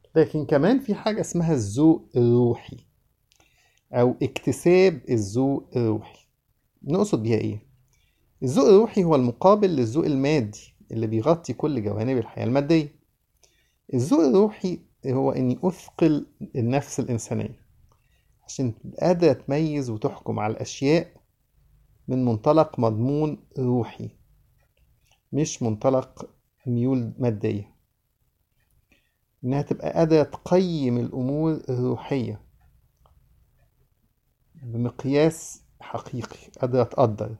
لكن كمان في حاجة اسمها الذوق الروحي أو اكتساب الذوق الروحي. نقصد بيها إيه؟ الذوق الروحي هو المقابل للذوق المادي اللي بيغطي كل جوانب الحياة المادية. الذوق الروحي هو إني أثقل النفس الإنسانية عشان تبقى قادرة تميز وتحكم على الأشياء من منطلق مضمون روحي، مش منطلق ميول مادية. إنها تبقى قادرة تقيم الأمور الروحية بمقياس حقيقي، قادرة تقدر.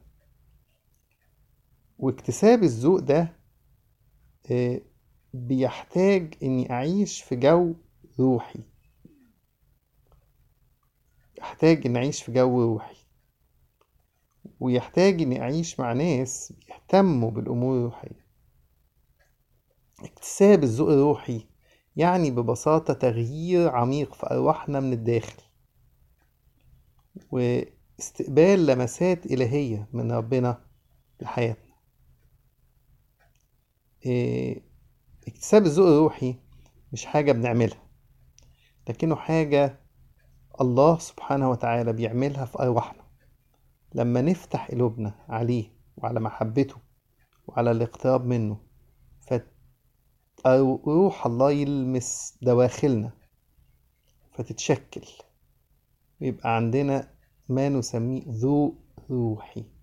واكتساب الذوق ده آه، بيحتاج إني أعيش في جو روحي. أحتاج إني أعيش في جو روحي، ويحتاج إني أعيش مع ناس بيهتموا بالأمور الروحية. اكتساب الذوق الروحي يعني ببساطة تغيير عميق في أرواحنا من الداخل، واستقبال لمسات إلهية من ربنا لحياتنا. إيه، اكتساب الذوق الروحي مش حاجة بنعملها، لكنه حاجة الله سبحانه وتعالى بيعملها في أرواحنا لما نفتح قلوبنا عليه وعلى محبته وعلى الاقتراب منه. فروح الله يلمس دواخلنا فتتشكل، ويبقى عندنا ما نسميه ذوق روحي.